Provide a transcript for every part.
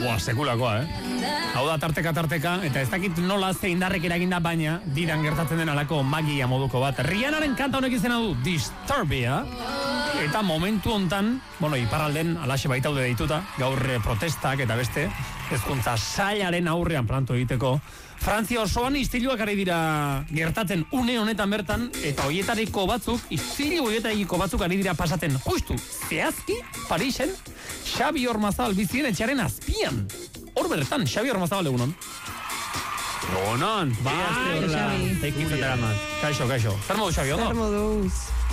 Sekulakoa, Hau da tarteka, eta ez dakit nola ze indarrek eraginda, baina diran gertatzen den alako magia moduko bat. Rihannaren kanta honek izena du Disturbia, eta momentu hontan, iparralden alaxe baitaude deituta, gaur protestak eta beste, hezkuntza sailaren aurrean planto egiteko. Frantzia osoan istiluak ari dira gertatzen une honetan bertan, eta hoietariko batzuk, ari dira pasaten justu, zehazki, Parisen, Xabi Ormazabal bizien etxearen azpian. Hor bertan, Xabi Ormazabal egunon. Egunon. Kaixo. Zer modu, Xabi, ondo? Zer moduz.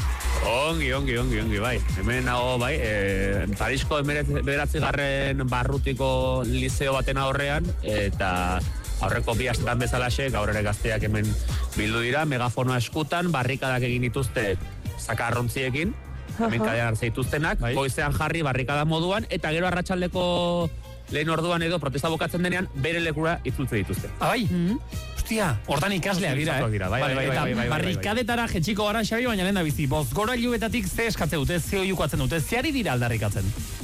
Ongi, bai. Hemen nago, bai, Parisko 9. barrutiko liceo baten aurrean, eta aurreko bi astetan bezalaxe, gaur ere gazteak hemen bildu dira, megafonoa eskutan, barrikadak egin dituzte zakarrontziekin, hemen kadean hartzeituztenak, goizean jarri barrikada moduan, eta gero arratsaldeko lehen orduan edo protesta bukatzen denean, bere lekura itzultze dituzte. Bai? Hostia, hortan ikaslea dira, Bai. Barrikadetara jetxiko gara, Xabi, baina lehen da bizi. Bozgorailuetatik ze eskatze dute, ze oiukatzen dute, ze ari dira aldarrikatzen?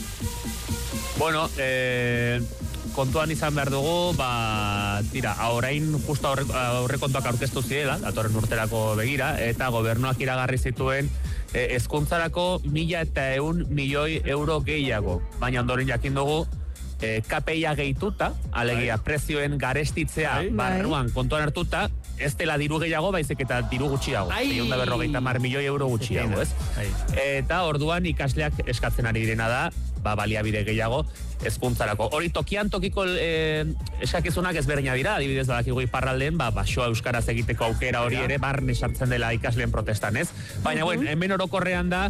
Bueno, kontuan izan behar dugu, orain justo aurrekontuak aurkeztu zirela, datorren urterako begira, eta gobernuak iragarri zituen hezkuntzarako 1.100 milioi euro gehiago. Baina ondoren jakin dugu, KPIa gehituta, alegia prezioen garestitzea barruan kontuan hartuta, ez dela diru gehiago, baizik eta diru gutxiago. 150 milioi euro gutxiago, ez? Eta orduan ikasleak eskatzen ari direna da, baliabide gehiago hezkuntzarako. Hori tokiko eskakizunak ezberdina dira, adibidez badakigu iparralden, basoa euskaraz egiteko aukera hori ere barne sartzen dela ikasleen protestan, ez? Baina, hemen orokorrean da,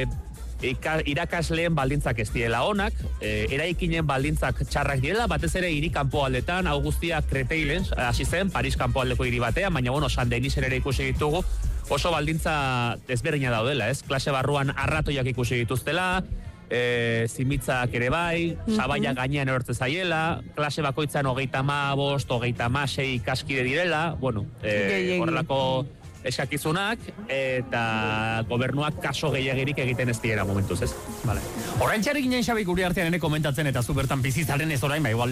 irakasleen baldintzak ez direla onak, eraikinen baldintzak txarrak direla, batez ere hiri kanpoaldetan, hau guztia Kreteilen hasi zen, Paris kanpoaldeko hiri batean, baina San Denisen ere ikusi ditugu, oso baldintza ezberdina daudela, ez? Klase barruan arratoiak ikusi dituztela, zimitzak ere bai, sabaia gainean erortze zaiela, klase bakoitzan 35, 36 ikaskide direla, horrelako eskakizunak, eta gobernuak kaso gehiagirik egiten ez diera momentuz, ez? Vale. Horrentxarik ginen, Xabi, gure artean ere komentatzen, eta zu bertan bizizaren ez orain, igual,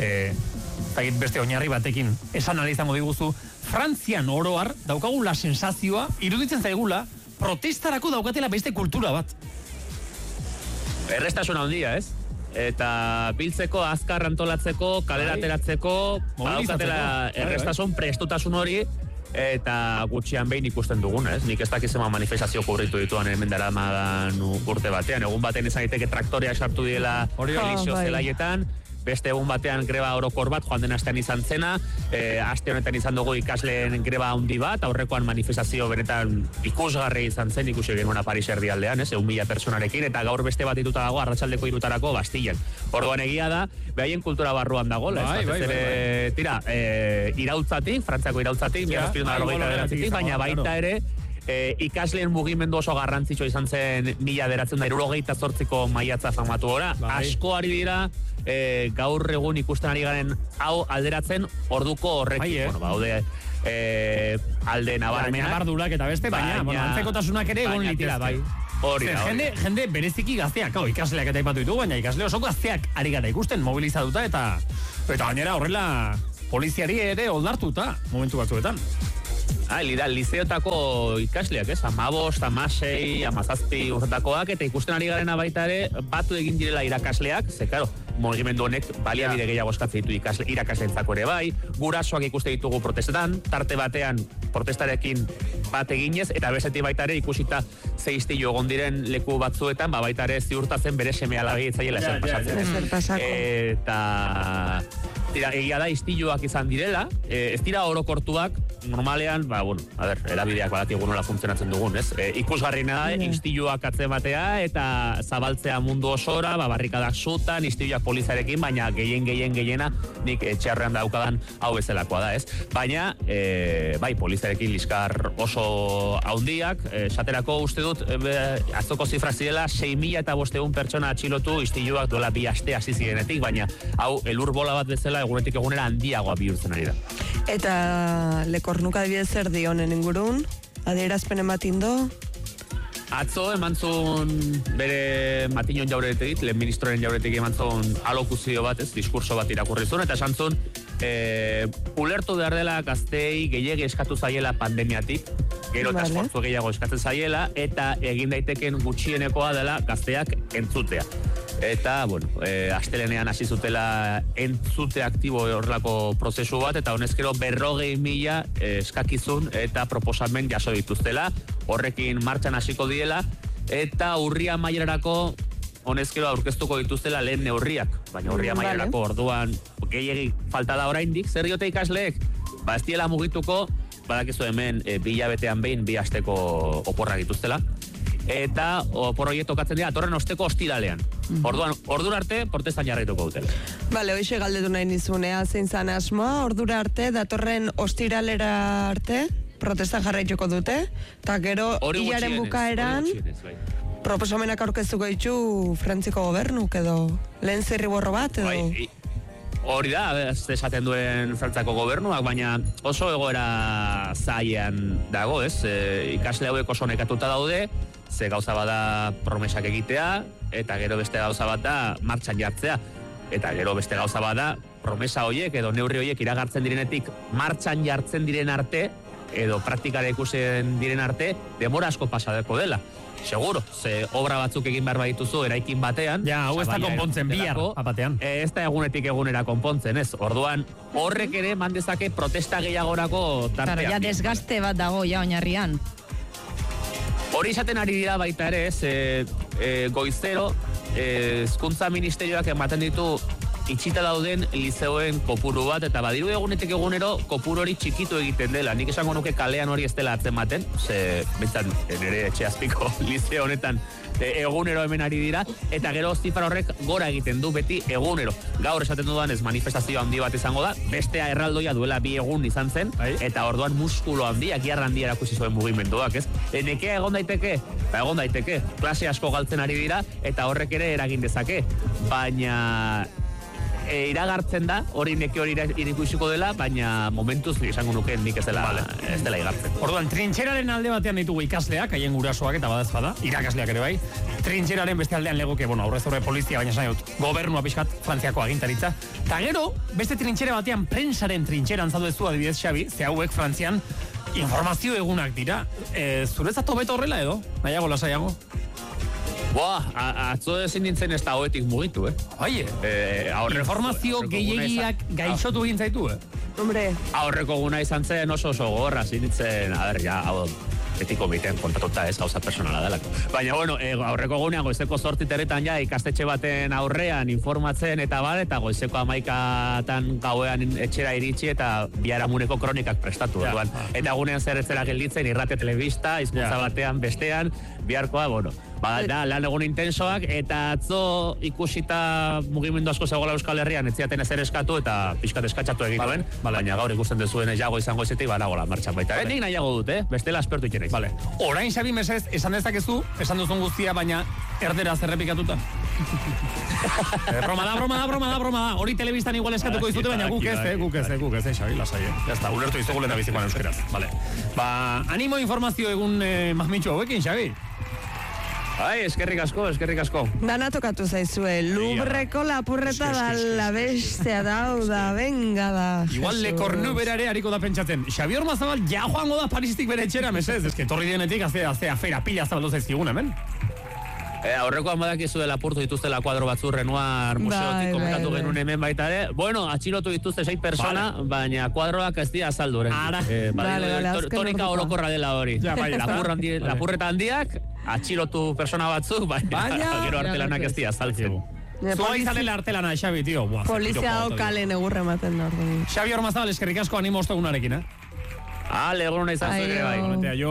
beste oinarri batekin esan izango diguzu, Frantzian oroar daukagula sensazioa, iruditzen zaigula, protestarako daukatela beste kultura bat. Errestasuna handia, ez? Eta biltzeko, azkar antolatzeko, kalera ateratzeko, daukatela errestasun prestutasun hori, eta gutxian behin ikusten dugun, ez? Nik ez dakizema manifestazio kubritu dituan hemen daramadan urte batean. Egun batean izan daiteke traktorea sartu diela Elizio zelaietan, beste egun batean greba orokor bat, joan den astean izan zena, aste honetan izan dugu ikasleen greba handi bat, aurrekoan manifestazio benetan ikusgarri izan zen, ikusi genuena Paris erdialdean, ez? 1.000 personarekin, eta gaur beste bat dituta dago arratsaldeko 3:00 Bastillan. Orduan egia da, behaien kultura barruan dagoela, ez? Tira, iraultzatik, Frantziako iraultzatik, baina baita ere, ikasleen mugimendu oso garrantzitsua izan zen 1978ko maiatza famatu gora. Asko ari dira, gaur egun ikusten ari garen hau alderatzen orduko horrekin. Baude alde nabarmenak. Nabardurak eta beste, baina antzekotasunak ere egon litezke. Jende bereziki gazteak, ikasleak eta ipatu ditugu, baina ikasle oso gazteak ari gara ikusten mobilizatuta eta gainera horrela poliziari ere oldartuta momentu batzuetan. Liceotako ikasleak, ez? 15, 16, 17 urtetakoak, eta ikusten ari garena baita ere, batu egin direla irakasleak, ze, karo, mugimendu honek baliabide gehiago eskatzen ditu irakasleentzako ere bai, gurasoak ikuste ditugu protestetan, tarte batean protestarekin bat eginez, eta bestetik baita ere ikusita ze istilu egon diren leku batzuetan, baita ere ziurtatzen bere seme-alabei etzaiela ezer pasatzen. Eta egia da istiluak izan direla, ez dira orokortuak, normalean, erabideak badakigu nola funtzionatzen dugun, ez? Ikusgarriena da, istiluak atzematea eta zabaltzea mundu osora, barrikadak sutan, istiluak polizarekin, baina gehiena nik etxearrean daukadan hau bezalakoa da, ez? Baina, polizarekin liskar oso haundiak, esaterako uste dut, atzoko zifra zirela, 6.500 pertsona atxilotu istiluak duela 2 aste hasi zirenetik, baina hau elur bola bat bezala egunetik egunera handiagoa bihurtzen ari da. Eta lekornuka adibidez zer di honen ingurun? Adierazpen ematin do? Atzo emantzun bere Matinon jauretik, lehen ministroren jauretik emantzun alokuzio bat, diskurso bat irakurri zuen, eta esan zuen, ulertu behar dela gaztei gehiagi eskatu zaiela pandemiatik, gero eta esfortzu gehiago eskatzen zaiela, eta egin daiteken gutxienekoa dela gazteak entzutea. Eta, bueno, astelenean hasi zutela entzute aktibo horrelako prozesu bat, eta honezkero 40.000 eskakizun eta proposamen jaso dituztela, horrekin martxan hasiko diela, eta urria mailerarako honezkero aurkeztuko dituztela lehen neurriak, baina urria mailerarako orduan gehiegi falta da oraindik, zer diote ikasleek? Ez diela mugituko, badakizu hemen 2 hilabetean behin 2 asteko oporrak dituztela, eta opor horiek tokatzen dira atorren osteko ostiralean. Ordura arte, protestan jarraituko dutela. Bale, hoxe galdetu nahi nizunea, zein zan asmoa, ordura arte, datorren ostiralera arte, protestan jarraituko dute, eta gero hilaren bukaeran, proposamenak aurkeztuko ditu Frantziko gobernuk edo, lehen zirriborro bat edo... Hori da, esaten duen Frantziako gobernuak, baina oso egoera zailean dago, ez? Ikasle hauek oso nekatuta daude, ze gauza bada promesak egitea, eta gero beste gauza bat da martxan jartzea. Eta gero beste gauza bada promesa horiek edo neurri horiek iragartzen direnetik martxan jartzen diren arte, edo praktikara ikusten diren arte, demora asko pasadeko dela. Seguro, ze obra batzuk egin behar badituzu eraikin batean. Ja, hau ez da konpontzen bihar, apatean. Ez da egunetik egunera konpontzen, ez? Orduan, horrek ere mandezake protesta gehiagorako tartean. Ja, desgaste bat dago, ja, oinarrian. Hori izaten ari dira baita ere, ez, goizero, hezkuntza ministerioak ematen ditu itxita dauden lizeoen kopuru bat, eta badiru egunetik egunero kopuru hori txikitu egiten dela. Nik esango nuke kalean hori ez dela atzematen, ze, bintzan, nire etxeazpiko liceo honetan egunero hemen ari dira, eta gero zifra horrek gora egiten du beti egunero. Gaur esaten dudan ez manifestazio handi bat izango da, bestea erraldoia duela 2 egun izan zen, eta orduan muskulo handia, giarra handia erakusi zuen mugimenduak, ez? Nekea egon daiteke? Egon daiteke, klase asko galtzen ari dira, eta horrek ere eragin dezake, baina... iragartzen da, hori neke hori irikusiko dela, baina momentuz izango nuke nik ez dela igartzen. Orduan, trintxeraren alde batean ditugu ikasleak, haien gurasoak eta badaz bada, irakasleak ere bai. Trintxeraren beste aldean legoke, aurrez horre polizia, baina esan dut, gobernua pixkat, Frantziako agintaritza. Ta gero, beste trintxere batean, prensaren trintxeran zaudezu adibidez, Xabi, ze hauek Frantzian informazio egunak dira. Zuretzat hobeto horrela edo? Nahiago, lasaiago? Atzo ezin nintzen ez da hoetik mugitu, Oie, informazio gehiegiak gaixotu egin zaitu, Hombre. Aurreko guna izan zen oso gorra, zinitzen, hau etiko biten kontatuta ez, gauza personala delako. Baina, aurreko gunean goizeko 8 ja ikastetxe baten aurrean informatzen eta goizeko 11 gauean etxera iritsi eta biharamuneko kronikak prestatu. Eta gunean zer ez dela gelditzen, irrate telebista, hizkuntza batean, bestean, biharkoa, da, lan egun intensoak, eta atzo ikusita mugimendu asko zegoela Euskal Herrian, ez ziaten ezer eskatu eta pixkat eskatxatu egin duen, baina gaur ikusten duzuen jago izango izetik, badagoela martxan baita. Nik nahiago dut, bestela aspertu ikeneiz. Orain, Xabi Mesez, esan dezakezu, esan duzun guztia, baina erderaz errepikatuta. Broma da. Hori telebistan igual eskatuko dizute, baina guk ez, Xabi, lasai. Ya está, ulertu dizugu lehen abizikoan euskeraz. Animo informazio egun mahmitxu hauekin, Xabi. Eskerrik asko. Dana tokatu zaizue, Lubreko lapurreta da la bestea da, venga da. Igual Le Cornuberare hariko da pentsatzen. Xabi Ormazabal ja joango da Paristik bere etxera, mesez. Ez que torri denetik hace afera pila zabaldu zaizkigun, hemen. Aurreko badakizu dela lapurtu dituztela kuadro batzu Renoir museotik komentatu genuen hemen baita ere. Atxilotu dituzte 6 persona, baina kuadroak ez dira azaldu. Tonika orokorra dela hori. Lapurreta handiak, atxilotu persona batzuk, baina gero artelanak ez dira azaltzen. Zua izanela artelana, Xabi, tio. Polizia hau kalen egurre maten da. Xabi Ormazabal, eskerrik asko animo ostegunarekin, egun hona izan zuen ere bai.